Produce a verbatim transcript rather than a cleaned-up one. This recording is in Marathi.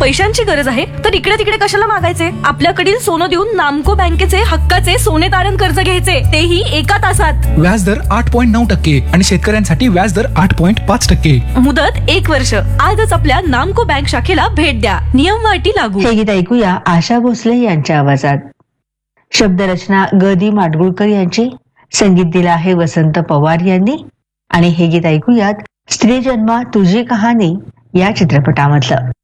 पैशांची गरज आहे तर इकडे तिकडे कशाला मागायचे? आपल्याकडील सोनं देऊन नामको बँकेचे हक्काचे सोने तारण कर्ज घ्यायचे, तेही एका तासात. व्याजदर आठ पॉईंट नऊ टक्के आणि शेतकऱ्यांसाठी व्याजदर आठ पॉईंट पाच टक्के. मुदत एक वर्ष. आजच आपल्या नामको बँक शाखेला भेट द्या. नियम व अटी लागू. हे गीत ऐकूया आशा भोसले यांच्या आवाजात. शब्दरचना ग दी माडगुळकर यांची, संगीत दिलं आहे वसंत पवार यांनी. आणि हे गीत ऐकूयात स्त्री जन्मा तुझी कहाणी या चित्रपटामधलं.